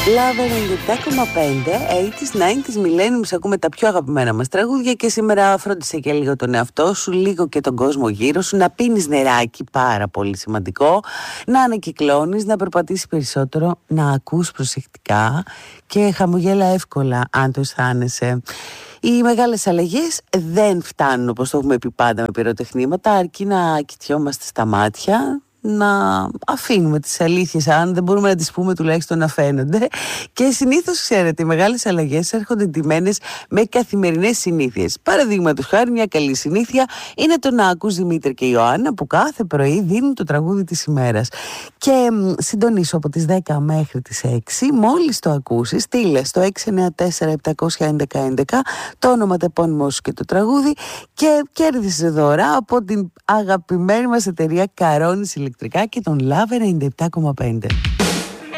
Lover 97,5, 80s, 90s, millenniums, ακούμε τα πιο αγαπημένα μας τραγούδια και σήμερα φρόντισε και λίγο τον εαυτό σου, λίγο και τον κόσμο γύρω σου, να πίνεις νεράκι, πάρα πολύ σημαντικό, να ανακυκλώνεις, να περπατήσεις περισσότερο, να ακούς προσεκτικά και χαμογέλα εύκολα αν το αισθάνεσαι. Οι μεγάλες αλλαγές δεν φτάνουν, όπως το έχουμε πει πάντα, με πυροτεχνήματα, αρκεί να κοιτιόμαστε στα μάτια, να αφήνουμε τις αλήθειες, αν δεν μπορούμε να τις πούμε τουλάχιστον να φαίνονται. Και συνήθως, ξέρετε, οι μεγάλες αλλαγές έρχονται ντυμένες με καθημερινές συνήθειες. Παραδείγματος χάρη, μια καλή συνήθεια είναι το να ακούς Δημήτρη και Ιωάννα που κάθε πρωί δίνουν το τραγούδι της ημέρας. Και συντονίσου από τις 10 μέχρι τις 6, μόλις το ακούσεις, στείλε στο 694-711-11 το όνομα, το επώνυμό σου και το τραγούδι και κέρδισε δώρα από την αγαπημένη μας εταιρεία Καρόνης Ηλεκτρικά και τον Lover 97,5.